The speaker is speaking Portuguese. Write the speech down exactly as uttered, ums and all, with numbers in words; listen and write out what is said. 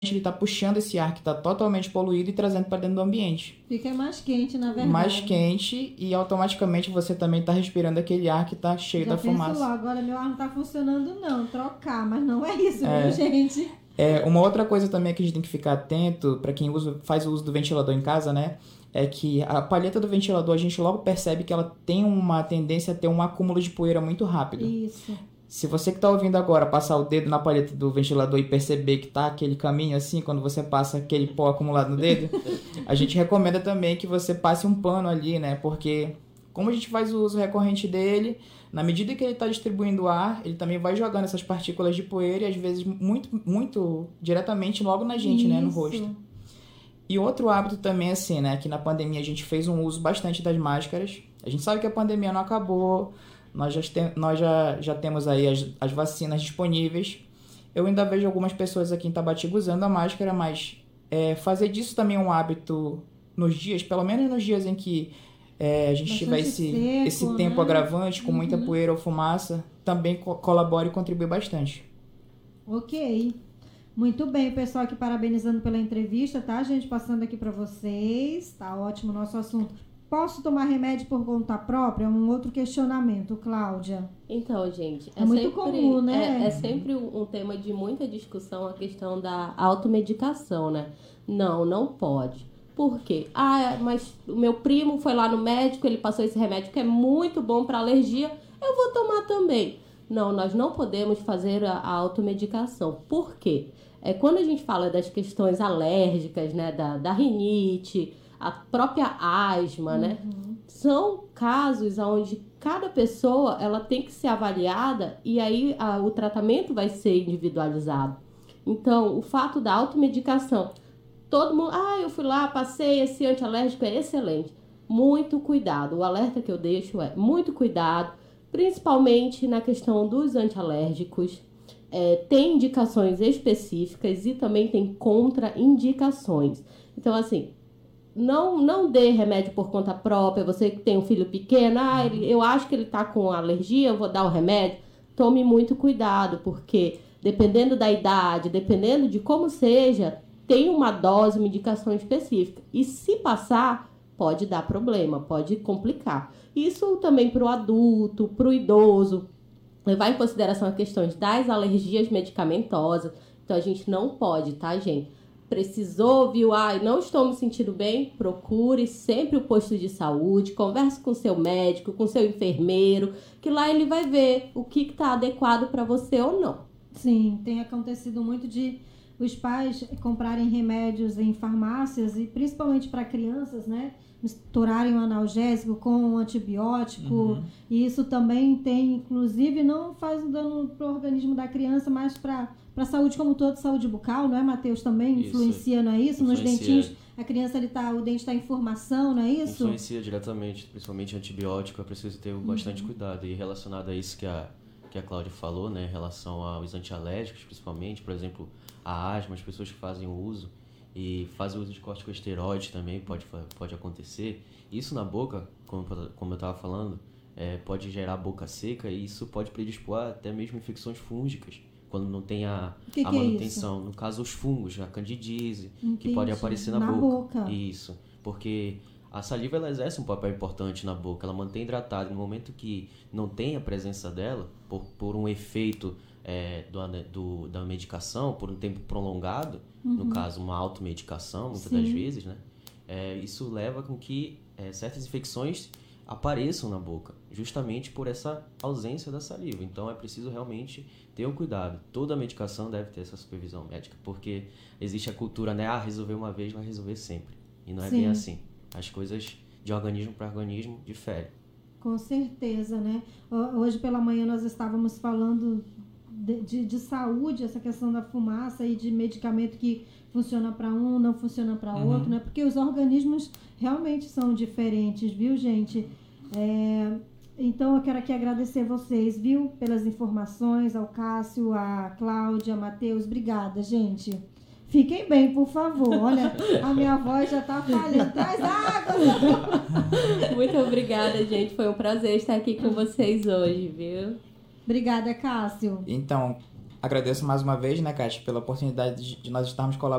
ele está puxando esse ar que está totalmente poluído e trazendo para dentro do ambiente. Fica mais quente, na verdade. Mais quente e automaticamente você também está respirando aquele ar que está cheio Já da penso fumaça. Lá, agora meu ar não está funcionando não, trocar, mas não é isso, É. viu, gente? É, uma outra coisa também que a gente tem que ficar atento, para quem usa, faz o uso do ventilador em casa, né? É que a palheta do ventilador, a gente logo percebe que ela tem uma tendência a ter um acúmulo de poeira muito rápido. Isso. Se você que está ouvindo agora passar o dedo na palheta do ventilador e perceber que tá aquele caminho assim, quando você passa aquele pó acumulado no dedo, a gente recomenda também que você passe um pano ali, né? Porque como a gente faz o uso recorrente dele, na medida que ele está distribuindo ar, ele também vai jogando essas partículas de poeira e às vezes muito, muito diretamente logo na gente, Isso. né? No rosto. E outro hábito também, assim, né? Que na pandemia a gente fez um uso bastante das máscaras. A gente sabe que a pandemia não acabou, nós já, tem, nós já, já temos aí as, as vacinas disponíveis. Eu ainda vejo algumas pessoas aqui em Tabatinga usando a máscara, mas é, fazer disso também um hábito nos dias, pelo menos nos dias em que é, a gente Bastante tiver esse, seco, esse tempo né? agravante, com Uhum. muita poeira ou fumaça, também co- colabora e contribui bastante. Ok. Muito bem, pessoal aqui parabenizando pela entrevista, tá, gente? Passando aqui para vocês. Tá ótimo o nosso assunto. Posso tomar remédio por conta própria? É um outro questionamento, Cláudia. Então, gente, É muito comum, né? É, é sempre um, um tema de muita discussão a questão da automedicação, né? Não, não pode. Por quê? Ah, mas o meu primo foi lá no médico, ele passou esse remédio que é muito bom para alergia, eu vou tomar também. Não, nós não podemos fazer a, a automedicação. Por quê? É, quando a gente fala das questões alérgicas, né, da, da rinite, a própria asma, né, Uhum. são casos onde cada pessoa ela tem que ser avaliada e aí a, o tratamento vai ser individualizado. Então, o fato da automedicação, todo mundo, ah, eu fui lá, passei esse antialérgico, é excelente. Muito cuidado. O alerta que eu deixo é muito cuidado, principalmente na questão dos antialérgicos. É, tem indicações específicas e também tem contraindicações. Então, assim, não, não dê remédio por conta própria. Você que tem um filho pequeno, ah, ele, eu acho que ele está com alergia, eu vou dar o remédio. Tome muito cuidado, porque dependendo da idade, dependendo de como seja, tem uma dose, uma indicação específica. E se passar, pode dar problema, pode complicar. Isso também para o adulto, para o idoso, levar em consideração as questões das alergias medicamentosas. Então, a gente não pode, tá, gente? Precisou, viu? Ai, não estou me sentindo bem? Procure sempre o posto de saúde, converse com seu médico, com seu enfermeiro, que lá ele vai ver o que está adequado para você ou não. Sim, tem acontecido muito de os pais comprarem remédios em farmácias e principalmente para crianças, né? Misturarem o analgésico com o antibiótico. Uhum. E isso também tem, inclusive, não faz um dano para o organismo da criança, mas para a saúde como um todo, saúde bucal, não é, Matheus? Também Isso. influencia, não é isso? Nos Influencia. dentinhos, a criança, ele tá, o dente está em formação, não é isso? Influencia diretamente, principalmente antibiótico, é preciso ter bastante cuidado. E relacionado a isso que a, que a Cláudia falou, né, em relação aos antialérgicos, principalmente, por exemplo, a asma, as pessoas que fazem o uso e fazem o uso de corticosteroides também pode, pode acontecer. Isso na boca, como, como eu estava falando, é, pode gerar boca seca e isso pode predispor a até mesmo infecções fúngicas, quando não tem a, Que a que é manutenção. No caso, os fungos, a candidíase, que Entendi. pode aparecer na, Na boca. boca. Isso, porque a saliva ela exerce um papel importante na boca, ela mantém hidratado. No momento que não tem a presença dela, por, por um efeito é, do, do, da medicação, por um tempo prolongado, Uhum. no caso uma automedicação, muitas Sim. das vezes, né? É, isso leva com que é, certas infecções apareçam na boca, justamente por essa ausência da saliva. Então é preciso realmente ter o cuidado. Toda medicação deve ter essa supervisão médica, porque existe a cultura, né? Ah, resolver uma vez, vai resolver sempre. E não é Sim. bem assim. As coisas de organismo para organismo diferem. Com certeza, né? Hoje pela manhã nós estávamos falando de, de, de saúde, essa questão da fumaça e de medicamento que funciona para um, não funciona para Uhum. outro, né? Porque os organismos realmente são diferentes, viu, gente? É, então eu quero aqui agradecer vocês, viu? Pelas informações, ao Cássio, a Cláudia, a Matheus. Obrigada, gente. Fiquem bem, por favor. Olha, a minha voz já tá falhando. Traz água! Muito obrigada, gente. Foi um prazer estar aqui com vocês hoje, viu? Obrigada, Cássio. Então, agradeço mais uma vez, né, Kátia, pela oportunidade de, de nós estarmos colaborando